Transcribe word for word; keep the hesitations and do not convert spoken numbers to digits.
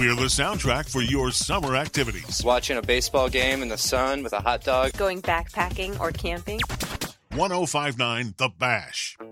We're the soundtrack for your summer activities. Watching a baseball game in the sun with a hot dog. Going backpacking or camping. ten fifty-nine The Bash.